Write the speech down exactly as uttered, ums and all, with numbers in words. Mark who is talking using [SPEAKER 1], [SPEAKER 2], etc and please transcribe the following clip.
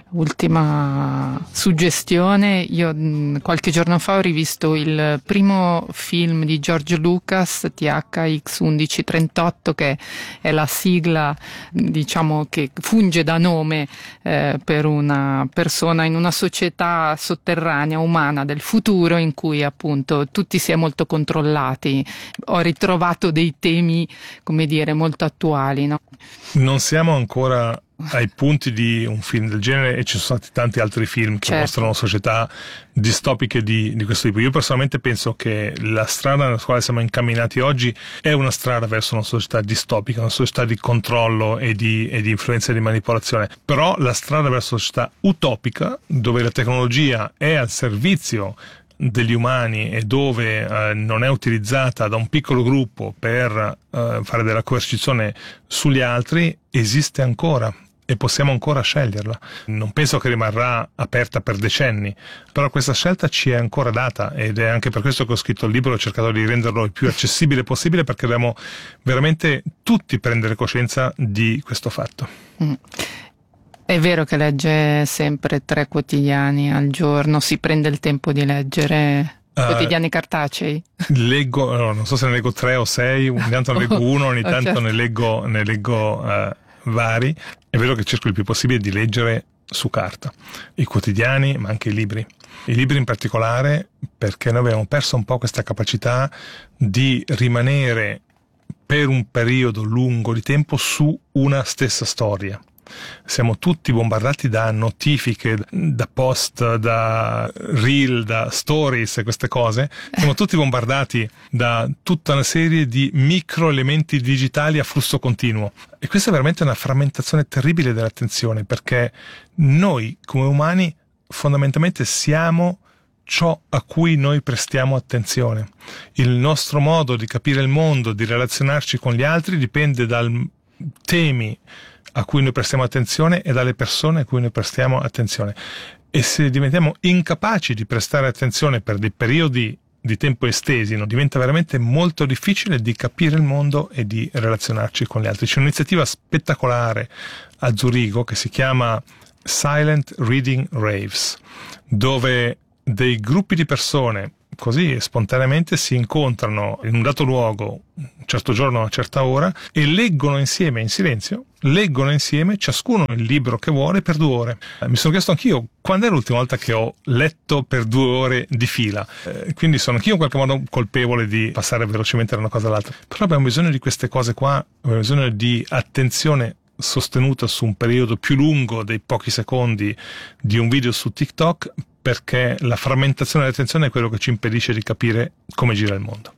[SPEAKER 1] Ultima suggestione, io mh, qualche giorno fa ho rivisto il primo film di George Lucas, T H X undici trentotto, che è la sigla, diciamo, che funge da nome eh, per una persona in una società sotterranea umana del futuro in cui appunto tutti si è molto controllati. Ho ritrovato dei temi, come dire, molto attuali, no?
[SPEAKER 2] Non siamo ancora ai punti di un film del genere e ci sono stati tanti altri film che certo. mostrano società distopiche di, di questo tipo. Io personalmente penso che la strada nella quale siamo incamminati oggi è una strada verso una società distopica, una società di controllo e di, e di influenza e di manipolazione, però la strada verso una società utopica, dove la tecnologia è al servizio degli umani e dove eh, non è utilizzata da un piccolo gruppo per eh, fare della coercizione sugli altri, esiste ancora e possiamo ancora sceglierla. Non penso che rimarrà aperta per decenni, però questa scelta ci è ancora data ed è anche per questo che ho scritto il libro e ho cercato di renderlo il più accessibile possibile, perché dobbiamo veramente tutti prendere coscienza di questo fatto.
[SPEAKER 1] Mm. È vero che legge sempre tre quotidiani al giorno, si prende il tempo di leggere quotidiani uh, cartacei?
[SPEAKER 2] Leggo, no, non so se ne leggo tre o sei, ogni tanto ne leggo uno, ogni
[SPEAKER 1] oh,
[SPEAKER 2] tanto
[SPEAKER 1] certo.
[SPEAKER 2] ne leggo, ne leggo uh, vari. È vero che cerco il più possibile di leggere su carta, i quotidiani ma anche i libri. I libri in particolare perché noi abbiamo perso un po' questa capacità di rimanere per un periodo lungo di tempo su una stessa storia. Siamo tutti bombardati da notifiche, da post, da reel, da stories e queste cose. Siamo tutti bombardati da tutta una serie di micro elementi digitali a flusso continuo. E questa è veramente una frammentazione terribile dell'attenzione, perché noi come umani fondamentalmente siamo ciò a cui noi prestiamo attenzione. Il nostro modo di capire il mondo, di relazionarci con gli altri dipende dai temi a cui noi prestiamo attenzione e dalle persone a cui noi prestiamo attenzione. E se diventiamo incapaci di prestare attenzione per dei periodi di tempo estesi, no, diventa veramente molto difficile di capire il mondo e di relazionarci con gli altri. C'è un'iniziativa spettacolare a Zurigo che si chiama Silent Reading Raves, dove dei gruppi di persone così spontaneamente si incontrano in un dato luogo, un certo giorno a una certa ora, e leggono insieme in silenzio, leggono insieme ciascuno il libro che vuole per due ore. Eh, mi sono chiesto anch'io quando è l'ultima volta che ho letto per due ore di fila, eh, quindi sono anch'io in qualche modo colpevole di passare velocemente da una cosa all'altra, però abbiamo bisogno di queste cose qua, abbiamo bisogno di attenzione sostenuta su un periodo più lungo dei pochi secondi di un video su TikTok, perché la frammentazione dell'attenzione è quello che ci impedisce di capire come gira il mondo.